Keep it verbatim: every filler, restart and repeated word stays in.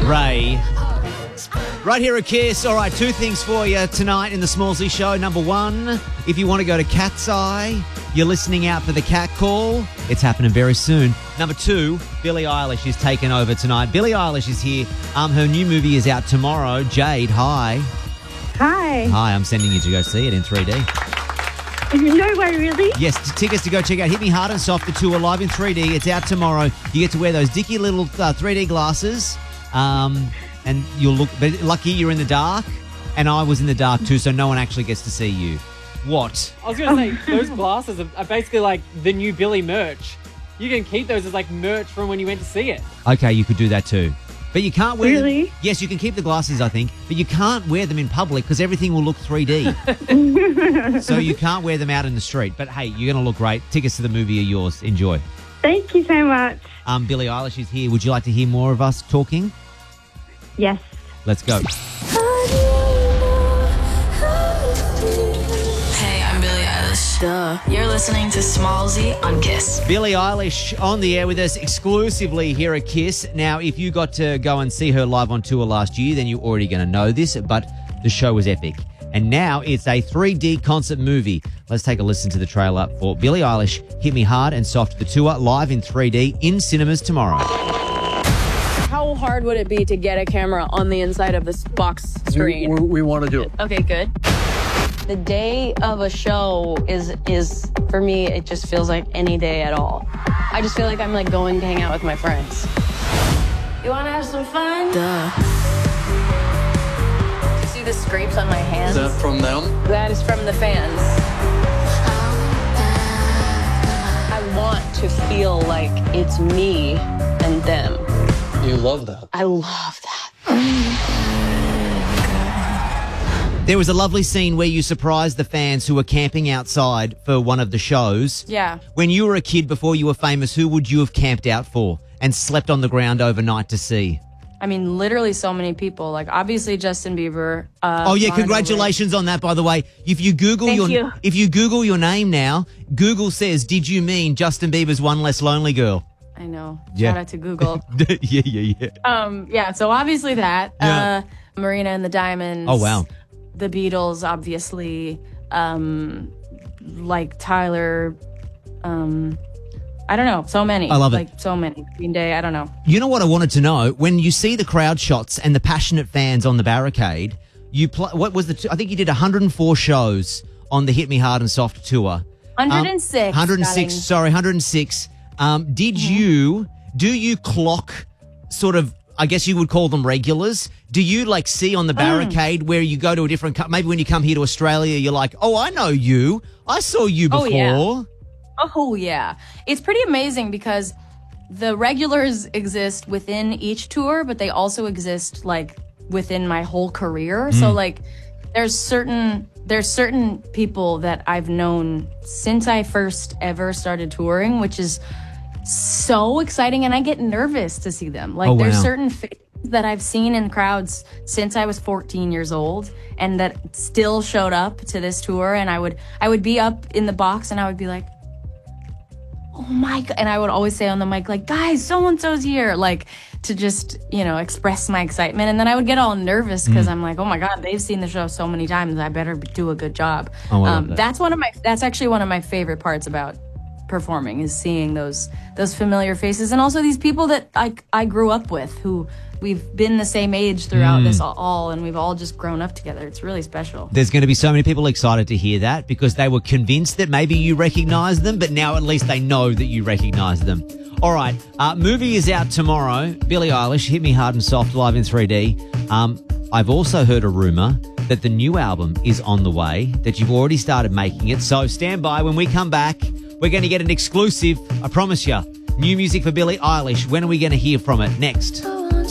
Ray. Right here at Kiss. All right, two things for you tonight in the Smallsy Show. Number one, if you want to go to Cat's Eye, you're listening out for the cat call. It's happening very soon. Number two, Billie Eilish is taking over tonight. Billie Eilish is here. Um, her new movie is out tomorrow. Jade, hi. Hi. Hi, I'm sending you to go see it in three D. No way, really? Yes, t- tickets to go check out Hit Me Hard and Soft, the tour live in three D. It's out tomorrow. You get to wear those dicky little uh, three D glasses, um, and you'll look. But lucky you're in the dark, and I was in the dark too, so no one actually gets to see you. What? I was going to say, those glasses are, are basically like the new Billy merch. You can keep those as like merch from when you went to see it. Okay, you could do that too. But you can't wear Really? them. Yes, you can keep the glasses, I think, but you can't wear them in public because everything will look three D. So you can't wear them out in the street. But hey, you're going to look great. Tickets to the movie are yours. Enjoy. Thank you so much. Um, Billie Eilish is here. Would you like to hear more of us talking? Yes. Let's go. Hey, I'm Billie Eilish. Duh. You're listening to Smallsy on Kiss. Billie Eilish on the air with us exclusively here at Kiss. Now, if you got to go and see her live on tour last year, then you're already going to know this, but the show was epic. And now it's a three D concert movie. Let's take a listen to the trailer for Billie Eilish, Hit Me Hard and Soft, the tour, live in three D in cinemas tomorrow. How hard would it be to get a camera on the inside of this box screen? We, we, we want to do it. Okay, good. The day of a show is, is for me, it just feels like any day at all. I just feel like I'm like going to hang out with my friends. You want to have some fun? Duh. See the scrapes on my hands? Is that from them? That is from the fans. I want to feel like it's me and them. You love that. I love that. There was a lovely scene where you surprised the fans who were camping outside for one of the shows. Yeah. When you were a kid before you were famous, who would you have camped out for and slept on the ground overnight to see? I mean, literally so many people. Like, obviously, Justin Bieber. Uh, Oh yeah, Lana Del Rey. congratulations on that, by the way. If you Google Thank your you. if you Google your name now, Google says, "Did you mean Justin Bieber's One Less Lonely Girl?" I know. Yeah. Shout out to Google. yeah, yeah, yeah. um, yeah, so obviously that. Yeah. Uh, Marina and the Diamonds. Oh wow. The Beatles, obviously. Um, like Tyler. Um, I don't know. So many. I love it. Like, so many. Green Day. I don't know. You know what I wanted to know? When you see the crowd shots and the passionate fans on the barricade, you pl- what was the? T- I think you did one hundred four shows on the Hit Me Hard and Soft tour. one hundred six. Um, one hundred six. darling. Sorry, one hundred six. Um, did Mm-hmm. you do you clock sort of? I guess you would call them regulars. Do you like see on the Mm. barricade where you go to a different? Co- maybe when you come here to Australia, you're like, oh, I know you. I saw you before. Oh, yeah. Oh, yeah. It's pretty amazing because the regulars exist within each tour, but they also exist like within my whole career. So like there's certain there's certain people that I've known since I first ever started touring, which is so exciting, and I get nervous to see them. Like Oh, there's wow. certain faces that I've seen in crowds since I was fourteen years old and that still showed up to this tour, and I would I would be up in the box and I would be like, oh my God. And I would always say on the mic, like, guys, so-and-so's here, like to just, you know, express my excitement. And then I would get all nervous because Mm. I'm like, oh my God, they've seen the show so many times. I better do a good job. Oh, I love um, that. That's one of my, that's actually one of my favorite parts about performing is seeing those, those familiar faces. And also these people that I, I grew up with who we've been the same age throughout Mm. this all, and we've all just grown up together. It's really special. There's going to be so many people excited to hear that because they were convinced that maybe you recognize them, but now at least they know that you recognize them. All right, uh, movie is out tomorrow. Billie Eilish, Hit Me Hard and Soft, live in three D. Um, I've also heard a rumor that the new album is on the way, that you've already started making it. So stand by. When we come back, we're going to get an exclusive, I promise you. New music for Billie Eilish. When are we going to hear from it? Next.